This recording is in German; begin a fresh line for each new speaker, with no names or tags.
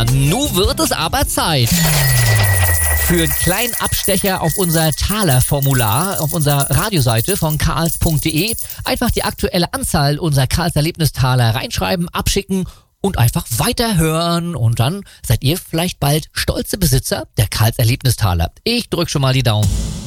Ja, nu wird es aber Zeit für einen kleinen Abstecher auf unser Taler-Formular auf unserer Radioseite von karls.de. Einfach die aktuelle Anzahl unserer Karls-Erlebnistaler reinschreiben, abschicken und einfach weiterhören. Und dann seid ihr vielleicht bald stolze Besitzer der Karls-Erlebnistaler. Ich drück schon mal die Daumen.